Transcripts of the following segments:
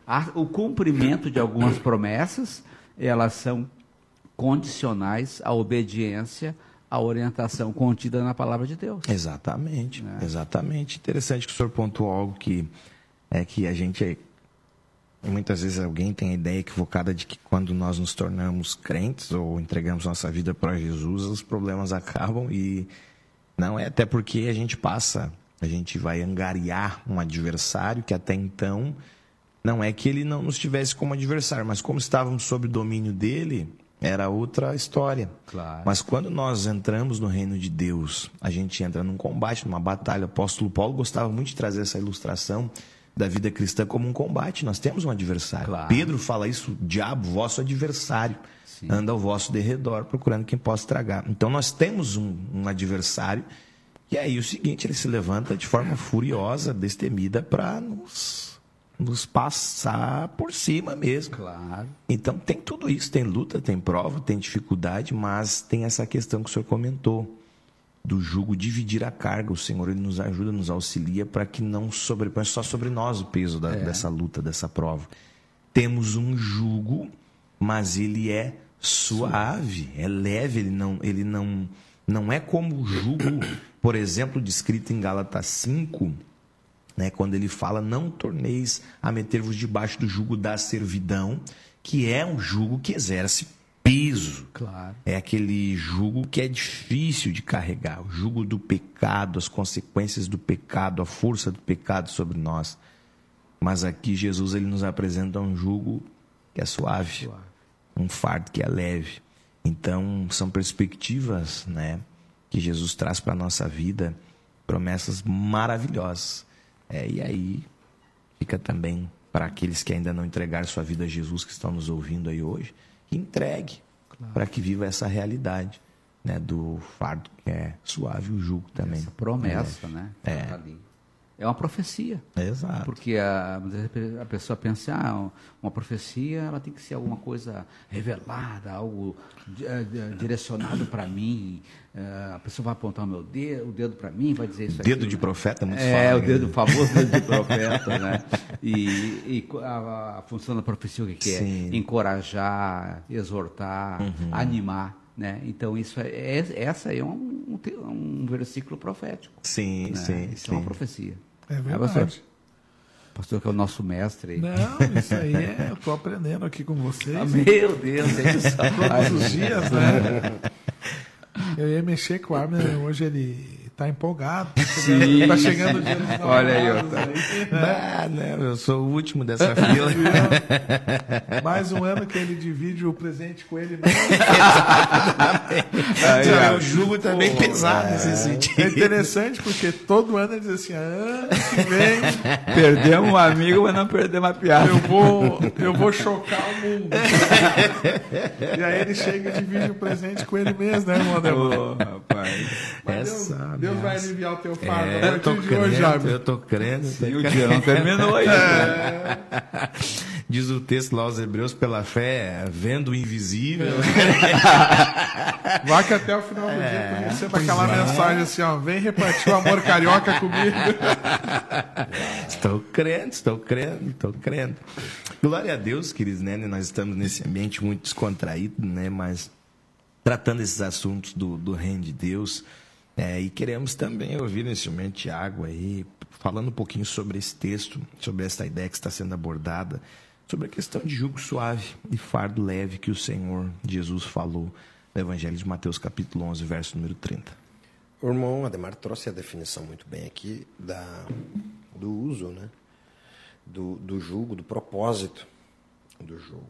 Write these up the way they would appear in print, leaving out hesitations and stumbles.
O cumprimento de algumas promessas, elas são condicionais à obediência, à orientação contida na palavra de Deus. Exatamente, exatamente. Interessante que o senhor pontuou algo que a gente... Muitas vezes alguém tem a ideia equivocada de que quando nós nos tornamos crentes ou entregamos nossa vida para Jesus, os problemas acabam, e não é, até porque a gente vai angariar um adversário que até então não é que ele não nos tivesse como adversário, mas como estávamos sob o domínio dele, era outra história. Claro. Mas quando nós entramos no reino de Deus, a gente entra num combate, numa batalha. O apóstolo Paulo gostava muito de trazer essa ilustração da vida cristã como um combate. Nós temos um adversário. Claro. Pedro fala isso: o diabo, vosso adversário, Sim. anda ao vosso derredor procurando quem possa estragar. Então nós temos um adversário, e aí o seguinte, ele se levanta de forma furiosa, destemida, para nos passar por cima mesmo. Claro. Então tem tudo isso, tem luta, tem prova, tem dificuldade, mas tem essa questão que o senhor comentou, do jugo, dividir a carga. O Senhor, ele nos ajuda, nos auxilia para que não sobreponha só sobre nós o peso dessa luta, dessa prova. Temos um jugo, mas ele é suave, é leve, ele não é como o jugo, por exemplo, descrito em Gálatas 5, né, quando ele fala: não torneis a meter-vos debaixo do jugo da servidão, que é um jugo que exerce peso. Claro. É aquele jugo que é difícil de carregar, o jugo do pecado, as consequências do pecado, a força do pecado sobre nós. Mas aqui Jesus, ele nos apresenta um jugo que é suave, um fardo que é leve. Então são perspectivas, né, que Jesus traz para a nossa vida, promessas maravilhosas. E aí fica também para aqueles que ainda não entregaram sua vida a Jesus, que estão nos ouvindo aí hoje, entregue, claro, para que viva essa realidade, né, do fardo que é suave, o jugo também. Essa promessa, né? É uma profecia. Exato. Porque a pessoa pensa, uma profecia, ela tem que ser alguma coisa revelada, algo direcionado para mim. A pessoa vai apontar o dedo para mim, vai dizer isso aqui. Dedo de profeta, muito fala. O famoso dedo de profeta, né? E a função da profecia, o que é? Encorajar, exortar, animar. Né? Então, essa é um versículo profético. Sim, né? sim. Isso é uma profecia. É verdade. Pastor, que é o nosso mestre aí. Não, isso aí eu estou aprendendo aqui com vocês. Meu Deus, é isso. Todos os dias, né? Eu ia mexer com o Armin, hoje ele está empolgado. Está chegando o dia dos namorados. Olha aí, eu sou o último dessa fila. Mais um ano que ele divide o presente com ele. O jugo tá bem pesado nesse sentido. É interessante porque todo ano ele diz assim: ano que vem perdemos um amigo, mas não perdemos a piada. Eu vou chocar o mundo. E aí ele chega e divide o presente com ele mesmo, né, irmão? Rapaz. Deus vai aliviar o teu fardo a partir de hoje, Jaime. Eu tô crendo. O dia não terminou ainda. Diz o texto lá aos Hebreus: pela fé, vendo o invisível. Vai que até o final do dia tu receba aquela mensagem assim, ó: vem repartir o amor carioca comigo. Estou crendo. Glória a Deus, queridos, né? Nós estamos nesse ambiente muito descontraído, né? Mas tratando esses assuntos do reino de Deus. E queremos também ouvir nesse momento Tiago aí, falando um pouquinho sobre esse texto, sobre essa ideia que está sendo abordada, sobre a questão de jugo suave e fardo leve que o Senhor Jesus falou no Evangelho de Mateus, capítulo 11, verso número 30. O irmão Ademar trouxe a definição muito bem aqui do uso, né, do jugo, do propósito do jugo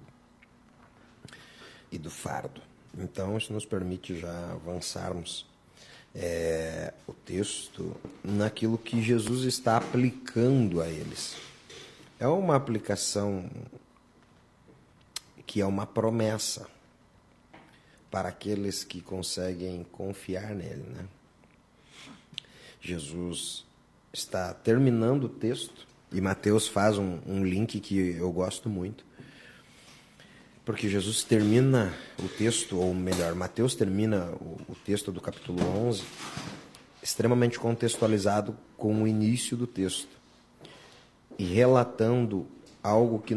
e do fardo. Então, isso nos permite já avançarmos o texto naquilo que Jesus está aplicando a eles. É uma aplicação que é uma promessa para aqueles que conseguem confiar nele, né? Jesus está terminando o texto e Mateus faz um link que eu gosto muito, porque Jesus termina o texto, ou melhor, Mateus termina o texto do capítulo 11 extremamente contextualizado com o início do texto e relatando algo que